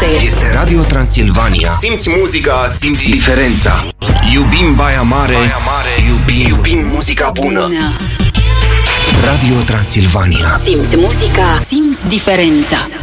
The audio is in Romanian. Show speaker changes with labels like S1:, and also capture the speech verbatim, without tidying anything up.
S1: Este
S2: Este Radio Transilvania.
S3: Simți muzica, simți
S2: Diferența.
S3: Iubim Baia Mare,
S2: Baia Mare.
S3: iubim,
S2: Iubim muzica bună.
S1: bună.
S2: Radio Transilvania.
S1: Simți muzica, simți diferența.